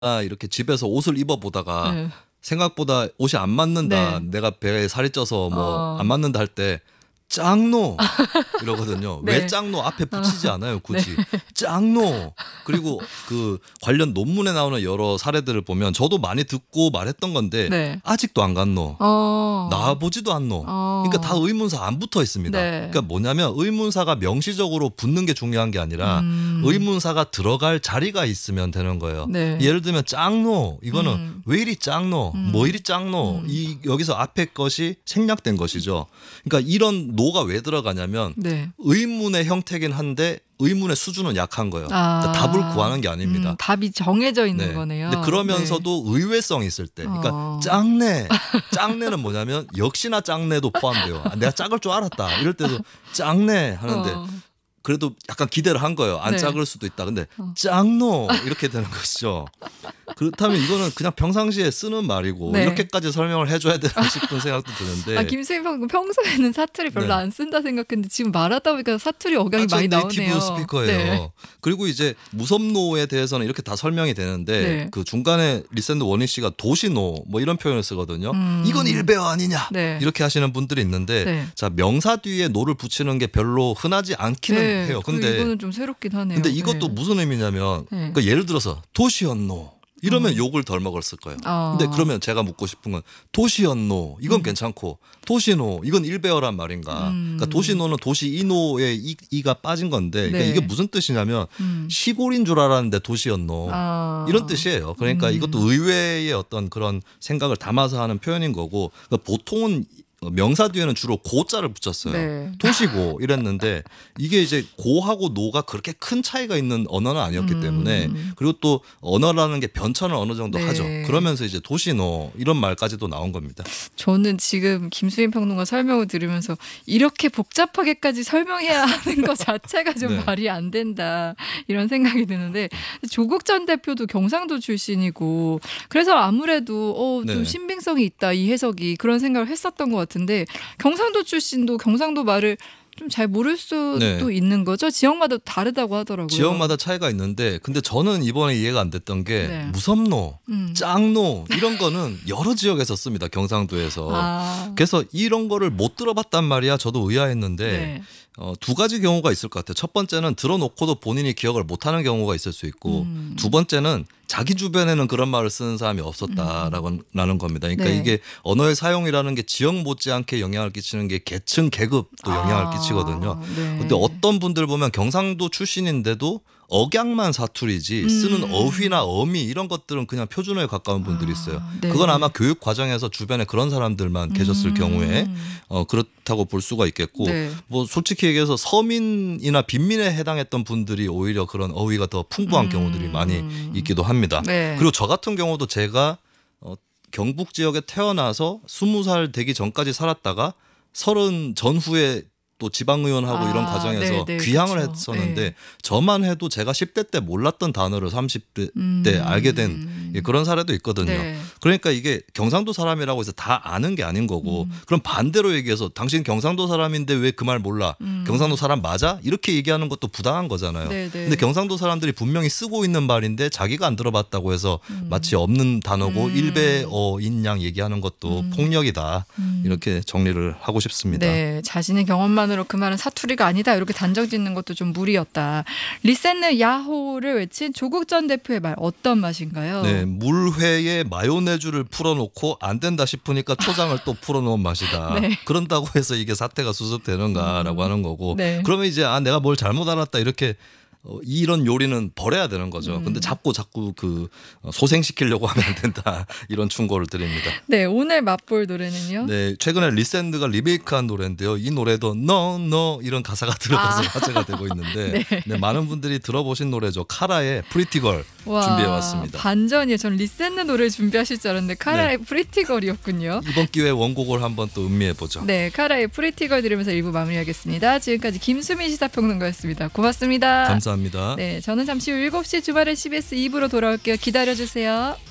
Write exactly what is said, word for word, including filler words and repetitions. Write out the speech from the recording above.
이렇게 집에서 옷을 입어보다가 네. 생각보다 옷이 안 맞는다. 네. 내가 배에 살이 쪄서 뭐 어. 안 맞는다 할 때 짱노 이러거든요. 네. 왜 짱노 앞에 붙이지 않아요, 굳이. 네. 짱노. 그리고 그 관련 논문에 나오는 여러 사례들을 보면 저도 많이 듣고 말했던 건데 네. 아직도 안 갔노. 어. 나와보지도 않노. 어. 그러니까 다 의문사 안 붙어 있습니다. 네. 그러니까 뭐냐면 의문사가 명시적으로 붙는 게 중요한 게 아니라 음. 의문사가 들어갈 자리가 있으면 되는 거예요. 네. 예를 들면 짱노 이거는 음. 왜 이리 짱노 음. 뭐 이리 짱노 음. 이 여기서 앞에 것이 생략된 것이죠. 그러니까 이런 노가 왜 들어가냐면 네. 의문의 형태긴 한데 의문의 수준은 약한 거예요. 아. 그러니까 답을 구하는 게 아닙니다. 음, 답이 정해져 있는 네. 거네요. 근데 그러면서도 네. 의외성이 있을 때, 그러니까 어. 짱내, 짱내는 뭐냐면 역시나 짱내도 포함돼요. 아, 내가 짝을 줄 알았다. 이럴 때도 짱내 하는데 어. 그래도 약간 기대를 한 거예요. 안 네. 짝을 수도 있다. 근데 어. 짱노 이렇게 되는 것이죠. 그렇다면 이거는 그냥 평상시에 쓰는 말이고 네. 이렇게까지 설명을 해줘야 되나 싶은 생각도 드는데. 아, 김수희 평 평소에는 사투리 별로 네. 안 쓴다 생각했는데 지금 말하다 보니까 사투리 억양이 아, 많이 네이티브 나오네요. 스피커예요. 네. 그리고 이제 무섭노에 대해서는 이렇게 다 설명이 되는데 네. 그 중간에 리샌드 원희 씨가 도시노 뭐 이런 표현을 쓰거든요. 음. 이건 일베어 아니냐 네. 이렇게 하시는 분들이 있는데 네. 자 명사 뒤에 노를 붙이는 게 별로 흔하지 않기는 네. 해요. 그 근데 이거는 좀 새롭긴 하네요. 근데 이것도 네. 무슨 의미냐면 네. 그러니까 예를 들어서 도시연노 이러면 음. 욕을 덜 먹었을 거예요. 어. 근데 그러면 제가 묻고 싶은 건 도시연노 이건 음. 괜찮고 도시노 이건 일베어란 말인가. 음. 그러니까 도시노는 도시 이노의 이, 이가 빠진 건데 그러니까 네. 이게 무슨 뜻이냐면 음. 시골인 줄 알았는데 도시연노 아. 이런 뜻이에요. 그러니까 음. 이것도 의외의 어떤 그런 생각을 담아서 하는 표현인 거고 그러니까 보통은 명사 뒤에는 주로 고자를 붙였어요. 네. 도시고 이랬는데 이게 이제 고하고 노가 그렇게 큰 차이가 있는 언어는 아니었기 음. 때문에 그리고 또 언어라는 게 변천을 어느 정도 네. 하죠. 그러면서 이제 도시노 이런 말까지도 나온 겁니다. 저는 지금 김수인 평론가 설명을 들으면서 이렇게 복잡하게까지 설명해야 하는 것 자체가 좀 네. 말이 안 된다 이런 생각이 드는데 조국 전 대표도 경상도 출신이고 그래서 아무래도 어, 좀 네. 신빙성이 있다 이 해석이 그런 생각을 했었던 것 같은데 경상도 출신도 경상도 말을 좀 잘 모를 수도 네. 있는 거죠. 지역마다 다르다고 하더라고요. 지역마다 차이가 있는데 근데 저는 이번에 이해가 안 됐던 게 네. 무섭노, 음. 짱노 이런 거는 여러 지역에서 씁니다. 경상도에서. 아. 그래서 이런 거를 못 들어봤단 말이야. 저도 의아했는데 네. 어, 두 가지 경우가 있을 것 같아요. 첫 번째는 들어놓고도 본인이 기억을 못하는 경우가 있을 수 있고 음. 두 번째는 자기 주변에는 그런 말을 쓰는 사람이 없었다라는 라는 겁니다. 그러니까 네. 이게 언어의 사용이라는 게 지역 못지않게 영향을 끼치는 게 계층 계급도 영향을 아. 끼치거든요. 네. 근데 어떤 분들 보면 경상도 출신인데도 억양만 사투리지 쓰는 음. 어휘나 어미 이런 것들은 그냥 표준어에 가까운 분들이 있어요. 아, 네. 그건 아마 교육 과정에서 주변에 그런 사람들만 계셨을 음. 경우에 어, 그렇다고 볼 수가 있겠고 네. 뭐 솔직히 얘기해서 서민이나 빈민에 해당했던 분들이 오히려 그런 어휘가 더 풍부한 음. 경우들이 많이 있기도 합니다. 네. 그리고 저 같은 경우도 제가 어, 경북 지역에 태어나서 스무 살 되기 전까지 살았다가 서른 전후에 또 지방의원하고 아, 이런 과정에서 네, 네, 귀향을 그렇죠. 했었는데 네. 저만 해도 제가 십 대 때 몰랐던 단어를 삼십 대 음. 때 알게 된 예, 그런 사례도 있거든요. 네. 그러니까 이게 경상도 사람이라고 해서 다 아는 게 아닌 거고 음. 그럼 반대로 얘기해서 당신 경상도 사람인데 왜 그 말 몰라? 음. 경상도 사람 맞아? 이렇게 얘기하는 것도 부당한 거잖아요. 네, 네. 근데 경상도 사람들이 분명히 쓰고 있는 말인데 자기가 안 들어봤다고 해서 음. 마치 없는 단어고 음. 일베어인 양 얘기하는 것도 음. 폭력이다. 음. 이렇게 정리를 하고 싶습니다. 네, 자신의 경험만으로 그 말은 사투리가 아니다 이렇게 단정짓는 것도 좀 무리였다. 리센느 야호를 외친 조국 전 대표의 말 어떤 맛인가요? 네, 물회에 마요네즈를 풀어놓고 안 된다 싶으니까 초장을 또 풀어놓은 맛이다. 네. 그런다고 해서 이게 사태가 수습되는가라고 하는 거고. 네. 그러면 이제 아 내가 뭘 잘못 알았다 이렇게 어, 이런 요리는 버려야 되는 거죠. 음. 근데 자꾸 자꾸 그 어, 소생시키려고 하면 안 된다 이런 충고를 드립니다. 네, 오늘 맛볼 노래는요? 네, 최근에 리샌드가 리메이크한 노래인데요. 이 노래도 No No 이런 가사가 들어가서 아. 화제가 되고 있는데 네. 네, 많은 분들이 들어보신 노래죠. 카라의 프리티걸 와, 준비해왔습니다. 반전이에요. 전 리센느 노래 준비하실 줄 알았는데 카라의 네. 프리티걸이었군요. 이번 기회에 원곡을 한번 또 음미해 보죠. 네, 카라의 프리티걸 들으면서 일 부 마무리하겠습니다. 지금까지 김수민 시사평론가였습니다. 고맙습니다. 감사합니다. 네, 저는 잠시 후 일곱 시 주말에 씨비에스 이 부로 돌아올게요. 기다려주세요.